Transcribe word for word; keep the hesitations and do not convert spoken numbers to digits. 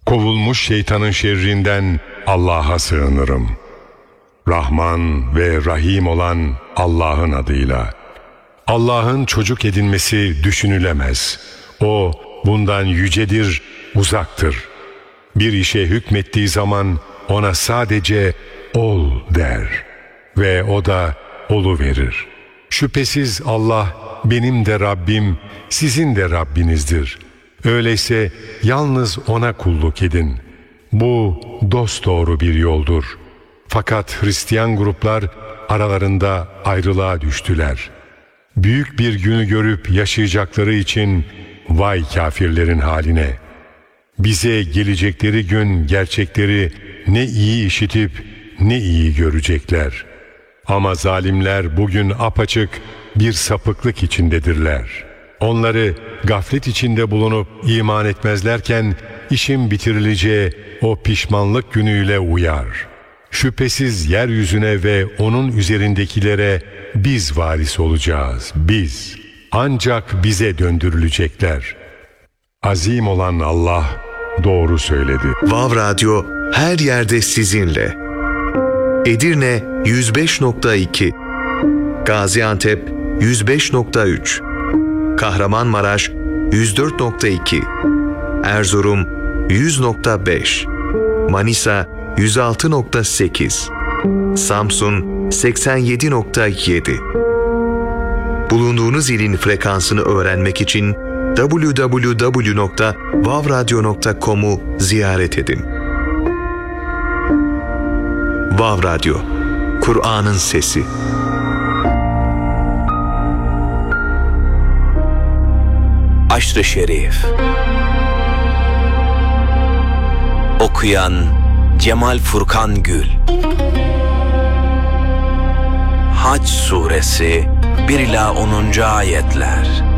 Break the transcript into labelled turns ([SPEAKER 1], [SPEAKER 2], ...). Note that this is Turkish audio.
[SPEAKER 1] Kovulmuş şeytanın şerrinden Allah'a sığınırım. Rahman ve Rahim olan Allah'ın adıyla. Allah'ın çocuk edinmesi düşünülemez. O bundan yücedir, uzaktır. Bir işe hükmettiği zaman ona sadece ol der ve o da oluverir. Şüphesiz Allah benim de Rabbim, sizin de Rabbinizdir. Öyleyse yalnız ona kulluk edin. Bu dosdoğru bir yoldur. Fakat Hristiyan gruplar aralarında ayrılığa düştüler. Büyük bir günü görüp yaşayacakları için vay kafirlerin haline. Bize gelecekleri gün gerçekleri ne iyi işitip ne iyi görecekler. Ama zalimler bugün apaçık bir sapıklık içindedirler. Onları gaflet içinde bulunup iman etmezlerken işin bitirileceği o pişmanlık günüyle uyar. Şüphesiz yeryüzüne ve onun üzerindekilere biz varis olacağız, biz. Ancak bize döndürülecekler. Azim olan Allah doğru söyledi.
[SPEAKER 2] Vav Radyo her yerde sizinle. Edirne yüz beş nokta iki, Gaziantep yüz beş nokta üç, Kahramanmaraş yüz dört nokta iki, Erzurum yüz nokta beş, Manisa yüz altı nokta sekiz, Samsun seksen yedi nokta yedi. Bulunduğunuz ilin frekansını öğrenmek için double-u double-u double-u nokta vav radyo nokta com'u ziyaret edin. Vav Radyo, Kur'an'ın sesi.
[SPEAKER 3] Aşr-ı Şerif. Okuyan Cemal Furkan Gül. Hac Suresi bir ila onuncu ayetler.